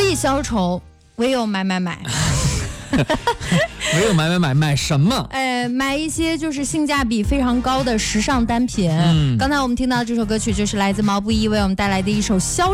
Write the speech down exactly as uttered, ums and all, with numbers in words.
以消愁，唯有买买买。 唯有买买买买什么？ 呃，买一些就是性价比非常高的时尚单品。 嗯， 刚才我们听到这首歌曲就是来自毛不易为我们带来的一首消